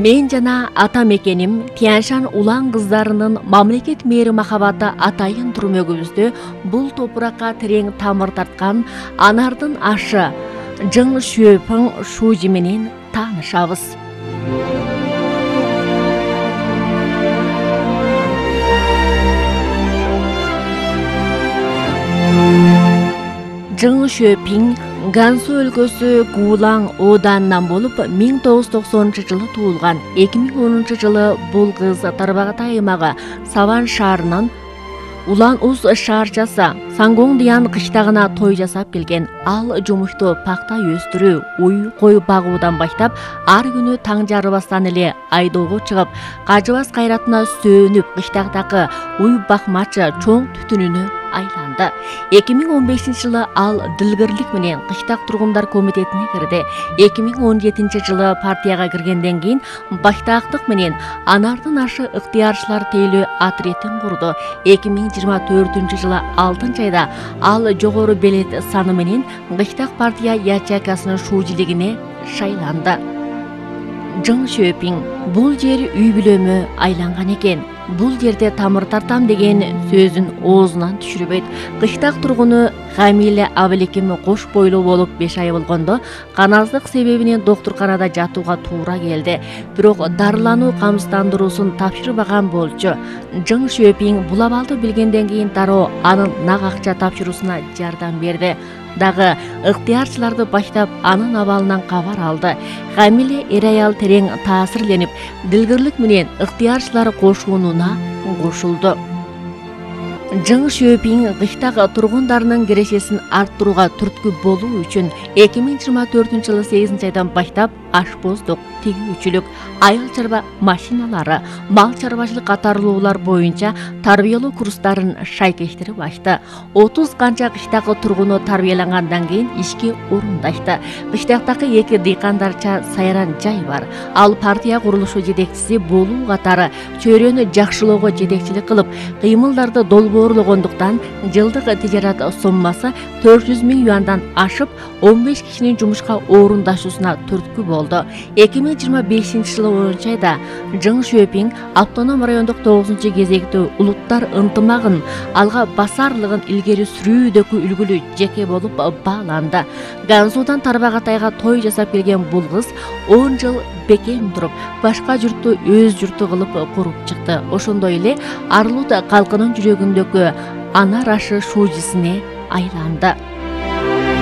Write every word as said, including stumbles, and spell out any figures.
Мен жана ата мекеним Тяньшан улан кыздарынын мамлекет мэри махабаты атайын түрмөгүбүздө бул топуракка терең тамыр тарткан анардын ашы Жың Шөпүң Шужи менен таанышабыз. Жың Шөпүң Гансу өлкөсү Гулаң ооданынан болуп миң тогуз жүз токсонунчу жылы туулган. эки миң онунчу жылы бул кыз Тарбагатай аймагы Саван шаарынын Улан Уз шаарчасы Сангоңдиян кыштагына той жасап келген. Ал жумушту пакта өстүрүү, уй кой багуудан баштап ар күнү таң жарыбастан эле айдоого чыгып, кажыбас кайратына сөөнүп кыштагдагы уй бакмачы чоң түтүнүнө айланды. эки миң он бешинчи жылы ал дилгирлик менен кыштак тургундар комитетине кирди. эки миң он жетинчи жылы партияга киргенден кийин баштаактык менен анардын ашы ыктыярчылар тейлөө отрядын курду. эки миң жыйырма төртүнчү жылы алтынчы айда ал жогору белет саны менен кыштак партия ячейкасынын шуулуулугуна шайланды. Жың Шөпүң бул жер үй бүлөмө айланган экен. Бул жерде тамыр тартам деген сөзүн оозунан түшүрбөйт. Кыштак тургуну Хамиле Абылеким кош бойлуу болуп беш ай болгондо каназдык себебинен доктурканада жатууга туура келди. Бирок дарылануу камсыздандыруусун тапшырбаган болчу. Жың Шөпүң бул абалды билгенден кийин дароо анын нак акча тапшыруусуна жардам берди. Дагы ыктыярчыларды баштап анын абалынан кабар алды. Хамиле эр аял терең таасирленип, дилгирлик менен ыктыярчылар кошунуна кошулду. Жың Шөпүң кыштак тургундарынын кирешесин арттырууга түрткү болуу үчүн эки миң жыйырма төртүнчү жылы сегизинчи айдан баштап ашпоздук, тигүүчүлүк, айыл чарба машиналары, мал чарбачылык катарлуулар боюнча тарбиялоо курстарын шайкештирип ачты. отуз канча кыштакы тургуну тарбиялангандан кийин ишке орундашты. Кыштактагы эки дыйкандарча сайран жай бар. Ал партия курулушу жетекчиси болуу катары чөйрөнү жакшылоого жетекчилик кылып, кыймылдарды долбоорлогондуктан жылдык тижарат соммасы төрт жүз миң юандан ашып, он беш кишинин жумушка орундашуусуна түрткү болду. эки миң жыйырма бешинчи жылы онунчу айда Жың Шөпүң автоном райондук тогузунчу кезектүү улуттар ынтымагын алга басарлыгын илгери сүрүүдөгү үлгүлүү жеке болуп бааланды. Гансудан Тарбагатайга той жасап келген бул кыз он жыл бекем туруп, башка журтту өз журту кылып куруп чыкты. Ошондой эле Арлут калкынын жүрөгүндөгү анар ашы Шужисине айланды.